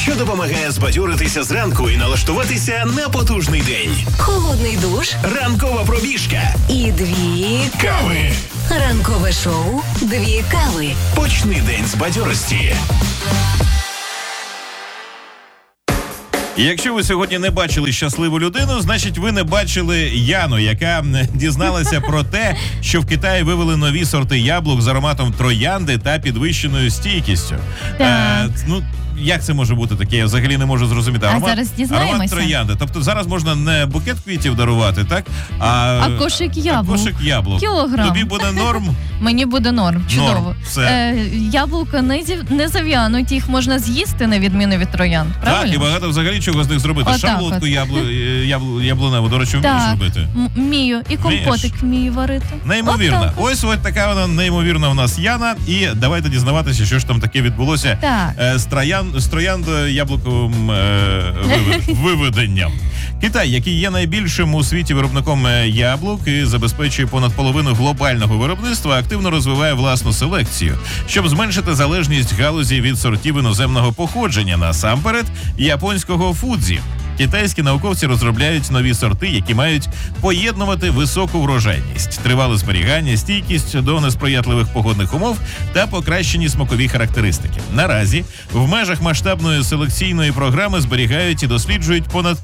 що допомагає збадьоритися зранку і налаштуватися на потужний день. Холодний душ, Ранкова пробіжка і 2 кави. Ранкове шоу «2 кави». Почни день з бадьорості. Якщо ви сьогодні не бачили щасливу людину, значить ви не бачили Яну, яка дізналася про те, що в Китаї вивели нові сорти яблук з ароматом троянди та підвищеною стійкістю. Як це може бути таке? Я взагалі не можу зрозуміти. Зараз дізнаємося. Аромат троянди. Тобто зараз можна не букет квітів дарувати, так? А кошик яблук. Кошик яблук. Кілограм. Тобі буде норм? Мені буде норм. Чудово. Норм. Все. Яблука не зав'януть, їх можна з'їсти на відміну від троянд. Правильно? Так, і багато взагалі чого з них зробити. Отак Шарлотку яблуневу, до речі, вмієш робити? Вмію. І компотик вмію варити. Неймовірно. Отак. Ось така вона неймовірна у нас Яна. І давайте дізнаватися, що ж там таке відбулося з трояндою яблуковим виведенням. Китай, який є найбільшим у світі виробником яблук і забезпечує понад половину глобального виробництва, активно розвиває власну селекцію, щоб зменшити залежність галузі від сортів іноземного походження, насамперед японського фудзі. Китайські науковці розробляють нові сорти, які мають поєднувати високу врожайність, тривале зберігання, стійкість до несприятливих погодних умов та покращені смакові характеристики. Наразі в межах масштабної селекційної програми зберігають і досліджують понад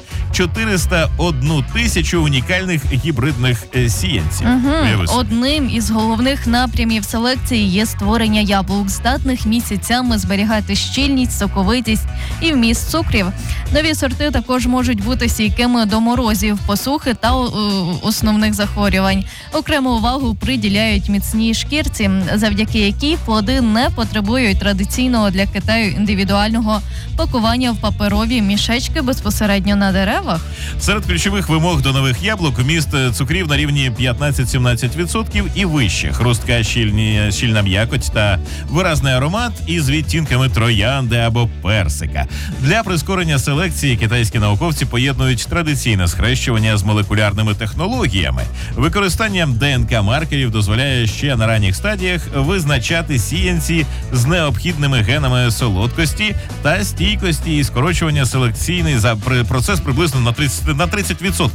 401 тисячу унікальних гібридних сіянців. Одним із головних напрямів селекції є створення яблук, здатних місяцями зберігати щільність, соковитість і вміст цукрів. Нові сорти також можуть бути стійкими до морозів, посухи та основних захворювань. Окрему увагу приділяють міцній шкірці, завдяки якій плоди не потребують традиційного для Китаю індивідуального пакування в паперові мішечки безпосередньо на деревах. Серед ключових вимог до нових яблук вміст цукрів на рівні 15-17% і вище, хрустка щільна м'якоть та виразний аромат із відтінками троянди або персика. Для прискорення селекції китайські науковці поєднують традиційне схрещування з молекулярними технологіями. Використання ДНК-маркерів дозволяє ще на ранніх стадіях визначати сіянці з необхідними генами солодкості та стійкості і скорочування селекційний процес приблизно на 30%.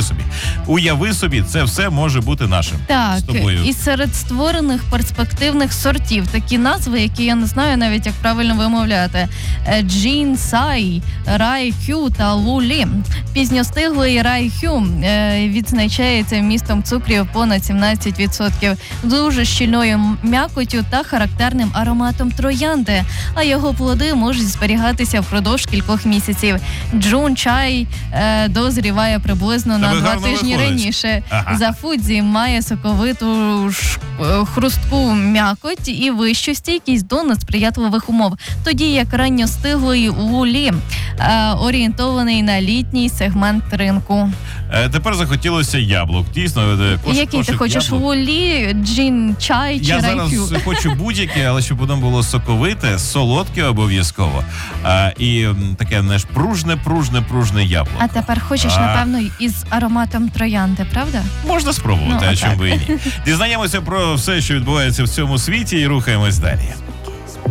Уяви собі, це все може бути нашим. Так, з тобою. і серед створених перспективних сортів такі назви, які я не знаю навіть, як правильно вимовляти. Джін Сай, Рай Хю та Лулі. Пізньостиглий Рай Хю відзначається вмістом цукрів понад 17%, дуже щільною м'якоттю та характерним ароматом троянди, а його плоди можуть зберігатися впродовж кількох місяців. Джун Чай дозріває приблизно на 2 тижні раніше. За Фудзі має соковиту хрустку м'якоть і вищу стійкість до несприятливих умов. Тоді як ранньостиглий Лулі орієнтований на літній сегмент ринку. Тепер захотілося яблук. Дійсно, який ти хочеш? Лулі, джин, чай чи райхю? Я зараз хочу будь-яке, але щоб воно було соковите, солодке обов'язково. І таке пружне яблуко. А тепер хочеш, напевно, із ароматом троянди, правда? Можна спробувати, а чому би і ні. Дізнаємося про все, що відбувається в цьому світі, і рухаємось далі.